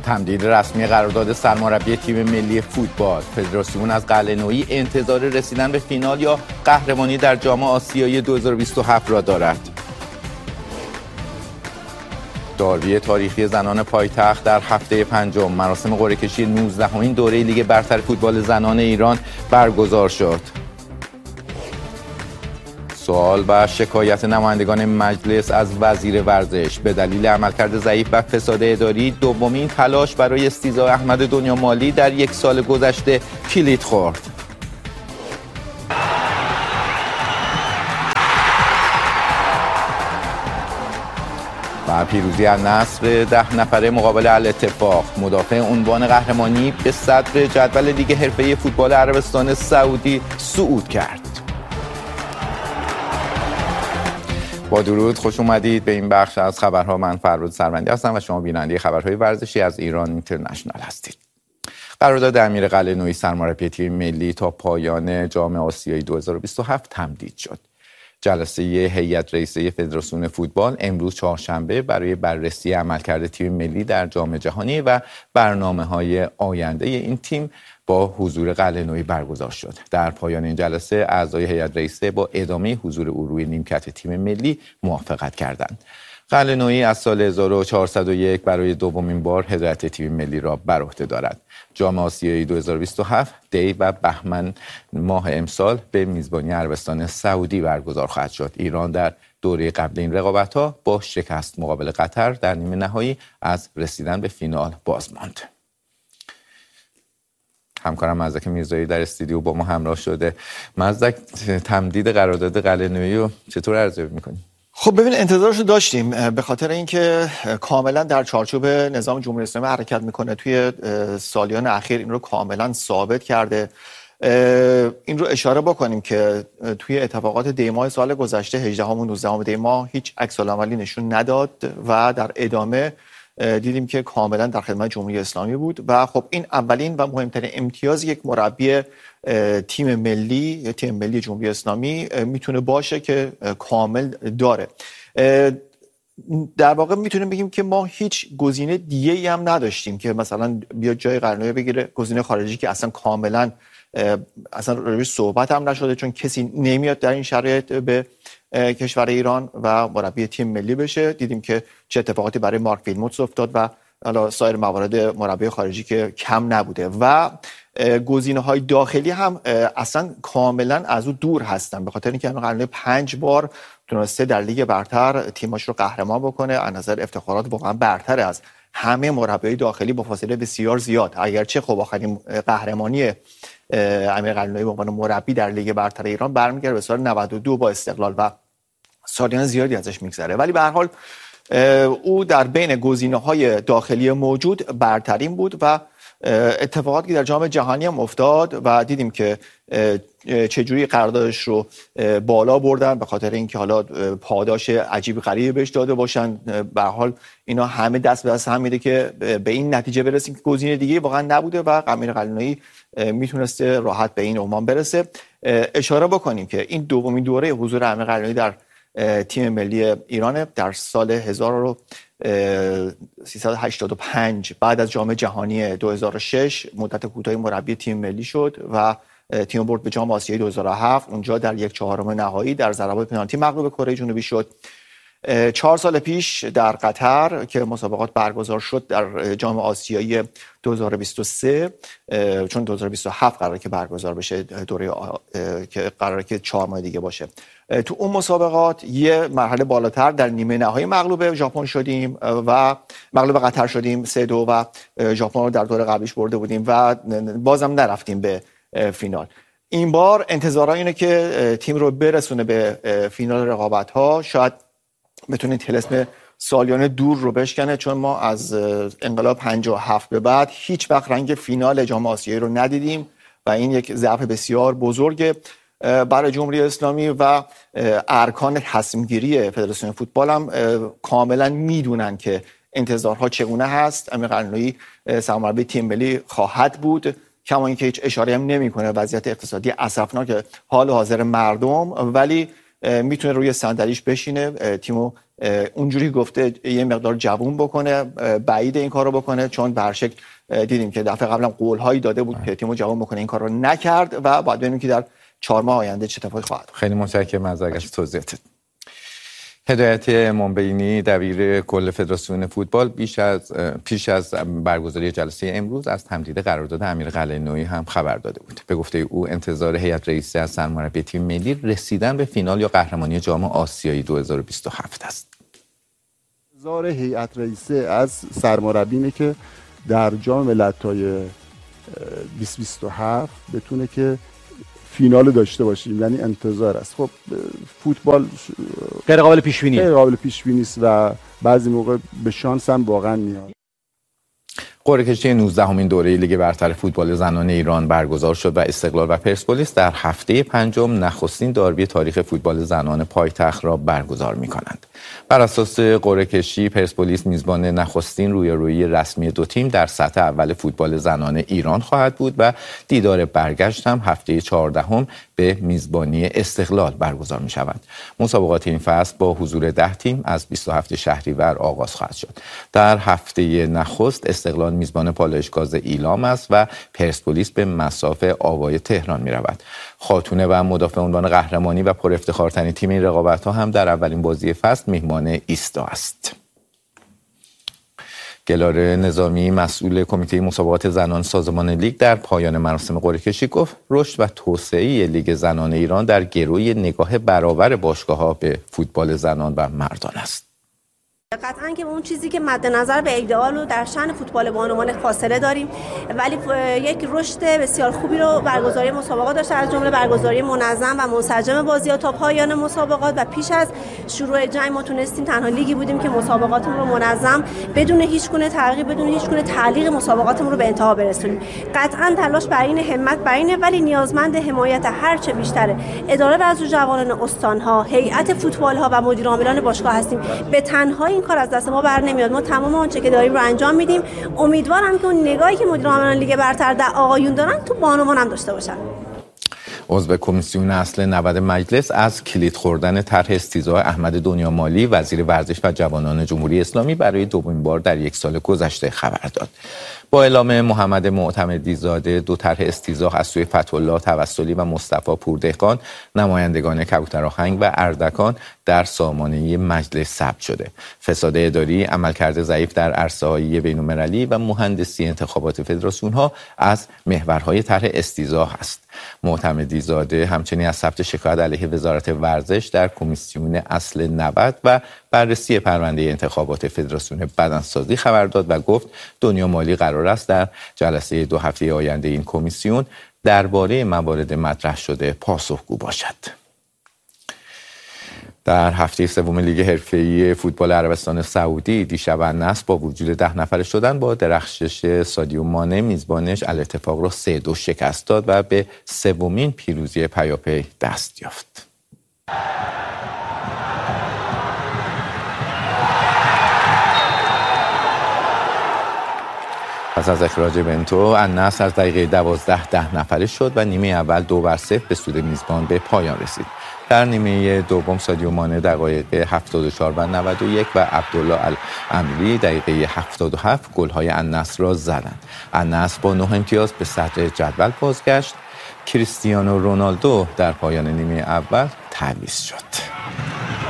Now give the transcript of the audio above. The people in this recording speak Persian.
تمدید رسمی قرارداد سرمربی تیم ملی فوتبال. فدراسیون از قلعه‌نویی انتظار رسیدن به فینال یا قهرمانی در جام آسیایی 2027 را دارد. داربی تاریخی زنان پایتخت در هفته پنجم مراسم قرعه‌کشی 19مین دوره لیگ برتر فوتبال زنان ایران برگزار شد. سوال و شکایت نمایندگان مجلس از وزیر ورزش به دلیل عملکرد ضعیف و فساد اداری دومین تلاش برای استیضاح احمد دنیامالی در یک سال گذشته کلید خورد. و پیروزی النصر 10 نفره مقابل الاتفاق. مدافع عنوان قهرمانی به صدر جدول لیگ حرفه‌ای فوتبال عربستان سعودی صعود کرد. با درود، خوش اومدید به این بخش از خبرها. من فرود سروندی هستم و شما بیننده خبرهای ورزشی از ایران اینترنشنال هستید. قرارداد امیر قلعه‌نویی سرمربی تیم ملی تا پایان جام آسیایی 2027 تمدید شد. جلسه هیئت رئیسه فدراسیون فوتبال امروز چهارشنبه برای بررسی عملکرد تیم ملی در جام جهانی و برنامه‌های آینده این تیم با حضور قلعه‌نویی برگزار شد. در پایان این جلسه اعضای هیئت رئیسه با ادامه حضور او روی نیمکت تیم ملی موافقت کردند. قلعه‌نویی از سال 1401 برای دومین بار هدایت تیم ملی را بر عهده دارد. جام آسیایی 2027 دی و بهمن ماه امسال به میزبانی عربستان سعودی برگزار خواهد شد. ایران در دوره قبل این رقابت‌ها با شکست مقابل قطر در نیمه نهایی از رسیدن به فینال باز ماند. همکارم مزدک میرزایی در استودیو با ما همراه شده. مزدک، تمدید قرارداد قلعه‌نویی رو چطور ارزیابی می‌کنی؟ خب ببین، انتظارش رو داشتیم به خاطر اینکه کاملا در چارچوب نظام جمهوری اسلامی حرکت میکنه. توی سالیان اخیر این رو کاملا ثابت کرده. این رو اشاره بکنیم که توی اتفاقات دی ماه سال گذشته 18 و 19 دی ماه هیچ عکس العملی نشون نداد و در ادامه دیدیم که کاملا در خدمت جمهوری اسلامی بود و خب این اولین و مهمترین امتیاز یک مربی تیم ملی جمهوری اسلامی میتونه باشه که کامل داره. در واقع میتونیم بگیم که ما هیچ گزینه دیگه ای هم نداشتیم که مثلا بیاد جای قلعه‌نویی بگیره. گزینه خارجی که اصلا کاملا اصلا روش صحبت هم نشده، چون کسی نمیاد در این شرایط به کشور ایران و مربی تیم ملی بشه. دیدیم که چه اتفاقاتی برای مارک ویلموتس افتاد و حالا سایر موارد مربی خارجی که کم نبوده و گزینه‌های داخلی هم اصلا کاملا از او دور هستن، به خاطر اینکه قراره 5 بار تونسته در لیگ برتر تیمش رو قهرمان بکنه. از نظر افتخارات واقعا برتر از همه مربیای داخلی با فاصله بسیار زیاد. اگرچه خب آخرین قهرمانی امیر قلعه‌نویی به عنوان مربی در لیگ برتر ایران برمیگرده به سال 92 با استقلال و سالیان زیادی ازش میگذره، ولی به هر حال او در بین گزینه‌های داخلی موجود برترین بود و اتفاقاتی که در جام جهانی هم افتاد و دیدیم که چجوری قراردادش رو بالا بردن، به خاطر اینکه حالا پاداش عجیب غریبی بهش داده باشن. به هر حال اینا همه دست به دست هم میده که به این نتیجه برسیم که گزینه دیگه واقعا نبوده و امیر قلعه‌نویی میتونسته راحت به این عنوان برسه. اشاره بکنیم که این دومین دوره حضور امیر قلعه‌نویی در تیم ملی ایران در سال 1385 بعد از جام جهانی 2006 مدت کوتاهی مربی تیم ملی شد و تیم برد به جام آسیایی 2007. اونجا در 1/4 نهایی در ضربات پنالتی مغلوب کره جنوبی شد. 4 سال پیش در قطر که مسابقات برگزار شد در جام آسیایی 2023، چون 2027 قراره که برگزار بشه، دوره که قراره که 4 ماه دیگه باشه، تو اون مسابقات یه مرحله بالاتر در نیمه نهایی مغلوب ژاپن شدیم و مغلوب قطر شدیم 3-2 و ژاپن رو در دوره قبلیش برده بودیم و بازم نرفتیم به فینال. این بار انتظارا اینه که تیم رو برسونه به فینال رقابت‌ها، شاید بتونه طلسم سالیان دور رو بشکنه، چون ما از انقلاب 57 به بعد هیچ وقت رنگ فینال جام آسیایی رو ندیدیم و این یک ضعف بسیار بزرگه برای جمهوری اسلامی و ارکان تصمیم‌گیری فدراسیون فوتبال هم کاملا میدونن که انتظارها چگونه هست. امیر قلعه‌نویی سرمربی تیم ملی خواهد بود، کما اینکه هیچ اشاره هم نمی‌کنه وضعیت اقتصادی اسفناک حال حاضر مردم، ولی میتونه روی صندلیش بشینه، تیمو اونجوری گفته یه مقدار جوون بکنه، بعید این کارو بکنه، چون به هر شکل دیدیم که دفعه قبلا قول‌هایی داده بود که تیمو جوون بکنه، این کارو نکرد و بعد ببینیم که در 4 ماه آینده چه اتفاقی خواهد. خیلی متشکرم از توضیحاتت. هدایت منبعینی دبیر کل فدراسیون فوتبال پیش از برگزاری جلسه امروز از تمدید قرارداد امیر قلعه‌نویی هم خبر داده بود. به گفته او انتظار هیئت رئیسه از سرمربی تیم ملی رسیدن به فینال یا قهرمانی جام آسیایی 2027 است. انتظار هیئت رئیسه از سرمربی اینه که در جام ملت‌های 2027 بتونه که فینال داشته باشیم، یعنی انتظار است. خب فوتبال غیر قابل پیش بینی است و بعضی موقع به شانس هم واقعا میاد. قرعه کشی 19مین دوره لیگ برتر فوتبال زنان ایران برگزار شد و استقلال و پرسپولیس در هفته پنجم نخستین داربی تاریخ فوتبال زنان پایتخت را برگزار می‌کنند. بر اساس قرعه کشی پرسپولیس میزبان نخستین رویارویی رسمی دو تیم در سطح اول فوتبال زنان ایران خواهد بود و دیدار برگشت هم هفته 14 به میزبانی استقلال برگزار می‌شود. مسابقات این فصل با حضور 10 تیم از 27 شهریور آغاز خواهد شد. در هفته نخست استقلال میزبان پالایشگاه ایلام است و پرسپولیس به مصاف آوای تهران می‌رود. خاتونه و مدافع عنوان قهرمانی و پر افتخارترین تیم این رقابت‌ها هم در اولین بازی فصل میهمان ایستا است. گلار نظامی مسئول کمیته مسابقات زنان سازمان لیگ در پایان مراسم قرعه کشی گفت رشد و توسعه لیگ زنان ایران در گروی نگاه برابر باشگاه‌ها به فوتبال زنان و مردان است. قطعاً که اون چیزی که مد نظر به ایدئال و در شأن فوتبال بانوان فاصله داریم، ولی یک رشد بسیار خوبی رو برگزاری مسابقات داشته، از جمله برگزاری منظم و منسجم بازی‌ها تا پایان مسابقات و پیش از شروع جنگ ما تونستیم تنها لیگی بودیم که مسابقاتمون رو منظم بدون هیچ گونه تغییر، بدون هیچ گونه تعلیق مسابقاتمون رو به انتها برسونیم. قطعاً تلاش بر این، همت بر اینه، ولی نیازمند حمایت هر چه بیشتر اداره ورزش جوانان استان‌ها، هیئت فوتبال‌ها و مدیر عاملان باشگاه هستیم. به تنهایی این کار از دست ما بر نمیاد. ما تمام آنچه که داریم رو انجام میدیم. امیدوارم که اون نگاهی که مدیر عاملان لیگ برتر در آقایون دارن تو بانوان هم داشته باشن. عضو کمیسیون اصل 90 مجلس از کلید خوردن طرح استیضاح احمد دنیامالی وزیر ورزش و جوانان جمهوری اسلامی برای دومین بار در یک سال گذشته خبر داد. با اعلام محمد معتمدی زاده دو طرح استیضاح از سوی فتح‌الله توسلی و مصطفی پوردهقان نمایندگان کبوترآهنگ و اردکان در سامانه مجلس ثبت شده. فساد اداری، عملکرد ضعیف در عرصه‌های بین‌المللی و مهندسی انتخابات فدراسیون‌ها از محورهای طرح استیضاح است. معتمدی زاده همچنین از ثبت شکایت علیه وزارت ورزش در کمیسیون اصل 90 و بررسی پرونده انتخابات فدراسیون بدنسازی خبر داد و گفت دنیامالی قرار است در جلسه 2 هفته آینده این کمیسیون درباره موارد مطرح شده پاسخگو باشد. در هفته سوم لیگ حرفه‌ای فوتبال عربستان سعودی دیشب النصر با وجود 10 نفره شدن با درخشش سادیو مانه میزبانش الاتفاق را 3-2 شکست داد و به سومین پیروزی پیاپی دست یافت. پس از اخراج بنتو النصر از دقیقه 12 10 نفره شد و نیمه اول 2-0 به سود میزبان به پایان رسید. در نیمه دوم سادیو مانه دقایق 74 و 91 و عبدالله الامری دقیقه 77 گل‌های النصر را زدند. النصر با 9 امتیاز به صدر جدول بازگشت. کریستیانو رونالدو در پایان نیمه اول تعویض شد.